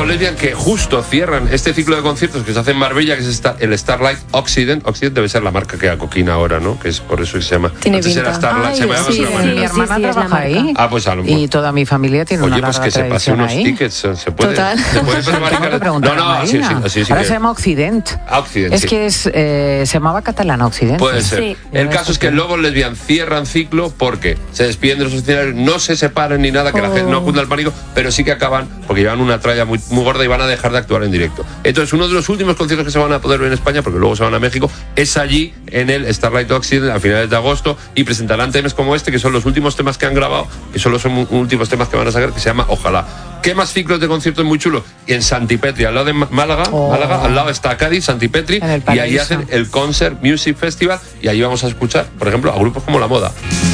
Lesbian, que justo cierran este ciclo de conciertos que se hace en Marbella, que es el Starlight Occident. Occident debe ser la marca que acoquina ahora, ¿no? Que es por eso que se llama. Tiene Antes era Starlight, se llamaba Sí, mi hermana trabaja ahí. Ah, pues a lo mejor. Y toda mi familia tiene una larga pues que se pase unos ahí. tickets, se puede. Total. Se puede prevaricar. No, sí, ahora se llama Occident. Occident, es sí. que se llamaba Catalana Occident. Puede ser. Sí. El caso es que luego Lesbian cierran ciclo porque se despiden de los escenarios, no se separan ni nada, que la gente no cunda el pánico, pero sí que acaban porque llevan una tralla muy, muy gorda y van a dejar de actuar en directo. Entonces, uno de los últimos conciertos que se van a poder ver en España, porque luego se van a México, es allí en el Starlight Occident a finales de agosto, y presentarán temas como este, que son los últimos temas que han grabado, que solo son últimos temas que van a sacar, que se llama Ojalá. ¿Qué más ciclos de conciertos muy chulos? Y en Santipetri, al lado de Málaga, al lado está Cádiz, Santipetri, y ahí hacen el Concert Music Festival, y ahí vamos a escuchar, por ejemplo, a grupos como La Moda.